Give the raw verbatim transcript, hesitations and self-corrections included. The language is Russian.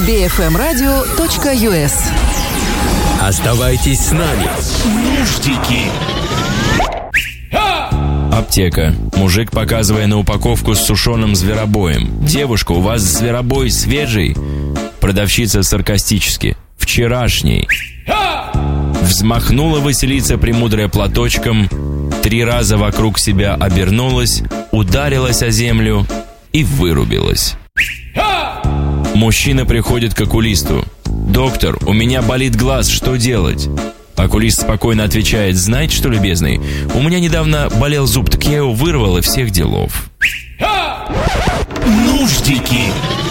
би эф эм радио точка ю эс. Оставайтесь с нами. Нуждики. Аптека. Мужик, показывая на упаковку с сушеным зверобоем. «Девушка, у вас зверобой свежий?» Продавщица саркастически: «Вчерашний». Взмахнула Василиса премудрая платочком, три раза вокруг себя обернулась, ударилась о землю и вырубилась. Мужчина приходит к окулисту: «Доктор, у меня болит глаз, что делать?» Окулист спокойно отвечает: «Знаете что, любезный, у меня недавно болел зуб, так я его вырвал и всех делов». Нуждики.